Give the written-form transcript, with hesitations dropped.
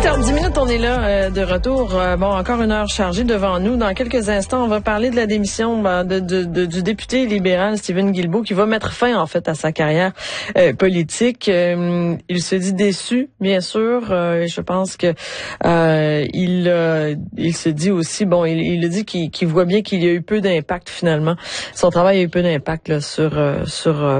8h10 minutes, on est là de retour. Bon, encore une heure chargée devant nous. Dans quelques instants, on va parler de la démission du député libéral Stephen Guilbeault qui va mettre fin en fait à sa carrière politique. Il se dit déçu, bien sûr. Je pense que il se dit aussi, bon, il a dit qu'il voit bien qu'il y a eu peu d'impact finalement. Son travail a eu peu d'impact là, sur